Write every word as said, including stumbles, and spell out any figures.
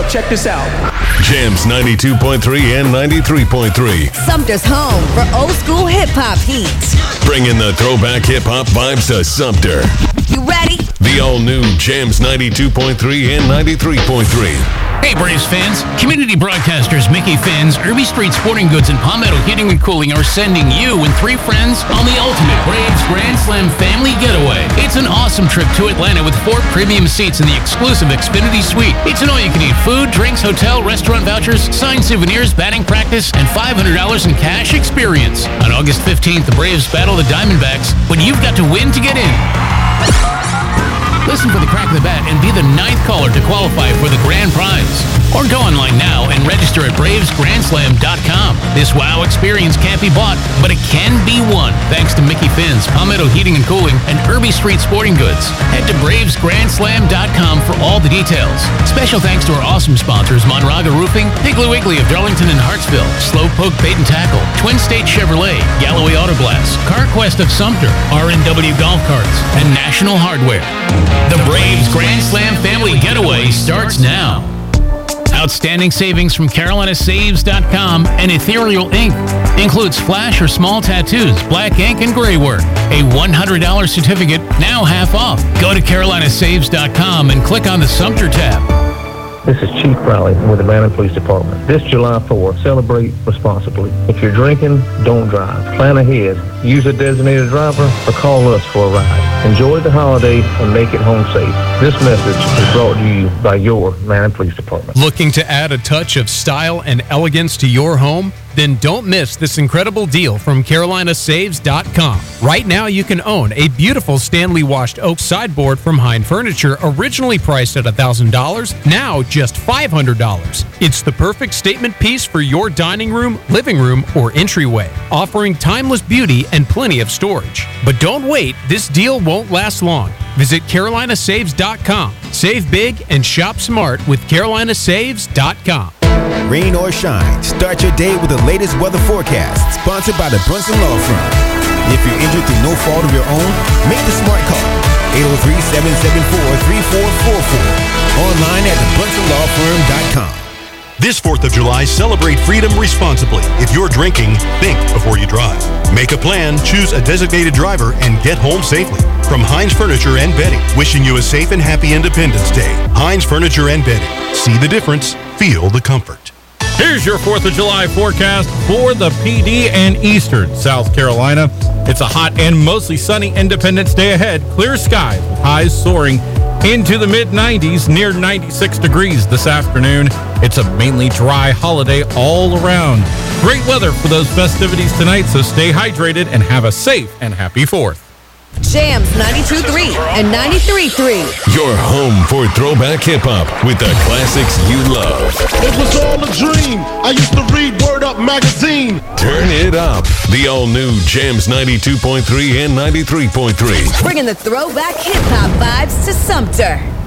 check this out. Jams ninety-two point three and ninety-three point three. Sumter's home for old school hip-hop heat. Bringing the throwback hip-hop vibes to Sumter. You ready? The all-new Jams ninety-two point three and ninety-three point three. Hey Braves fans, community broadcasters Mickey Finn's, Irby Street Sporting Goods, and Palmetto Heating and Cooling are sending you and three friends on the ultimate Braves Grand Slam family getaway. It's an awesome trip to Atlanta with four premium seats in the exclusive Xfinity Suite. It's an all-you-can-eat food, drinks, hotel, restaurant vouchers, signed souvenirs, batting practice, and five hundred dollars in cash experience. On August fifteenth, the Braves battle the Diamondbacks, but you've got to win to get in. Listen for the crack of the bat and be the ninth caller to qualify for the grand prize. Or go online now and register at Braves Grand Slam dot com. This wow experience can't be bought, but it can be won thanks to Mickey Finn's, Palmetto Heating and Cooling, and Irby Street Sporting Goods. Head to Braves Grand Slam dot com for all the details. Special thanks to our awesome sponsors, Monraga Roofing, Piggly Wiggly of Darlington and Hartsville, Slowpoke Bait and Tackle, Twin State Chevrolet, Galloway Auto Glass, CarQuest of Sumter, R and W Golf Carts, and National Hardware. The Braves Grand Slam Family Getaway starts now. Outstanding savings from Carolina Saves dot com and Ethereal Ink. Includes flash or small tattoos, black ink, and gray work. A one hundred dollars certificate, now half off. Go to Carolina Saves dot com and click on the Sumter tab. This is Chief Crowley with the Atlanta Police Department. This July fourth, celebrate responsibly. If you're drinking, don't drive. Plan ahead. Use a designated driver or call us for a ride. Enjoy the holiday and make it home safe. This message is brought to you by your Atlanta Police Department. Looking to add a touch of style and elegance to your home? Then don't miss this incredible deal from Carolina Saves dot com. Right now you can own a beautiful Stanley washed oak sideboard from Hine Furniture, originally priced at one thousand dollars, now just five hundred dollars. It's the perfect statement piece for your dining room, living room, or entryway, offering timeless beauty and plenty of storage. But don't wait, this deal won't last long. Visit Carolina Saves dot com. Save big and shop smart with Carolina Saves dot com. Rain or shine, start your day with the latest weather forecast, sponsored by the Brunson Law Firm. If you're injured through no fault of your own, make the smart call. eight oh three, seven seven four, three four four four. Online at the brunson law firm dot com. This fourth of July, celebrate freedom responsibly. If you're drinking, think before you drive. Make a plan, choose a designated driver, and get home safely. From Hines Furniture and Bedding, wishing you a safe and happy Independence Day. Hines Furniture and Bedding. See the difference, feel the comfort. Here's your fourth of July forecast for the P D and Eastern South Carolina. It's a hot and mostly sunny Independence Day ahead. Clear skies with highs soaring into the mid nineties, near ninety-six degrees this afternoon. It's a mainly dry holiday all around. Great weather for those festivities tonight, so stay hydrated and have a safe and happy fourth. Jams ninety-two point three and ninety-three point three. Your home for throwback hip-hop with the classics you love. It was all a dream. I used to read Word Up magazine. Turn it up. The all-new Jams ninety-two point three and ninety-three point three. Bringing the throwback hip-hop vibes to Sumter.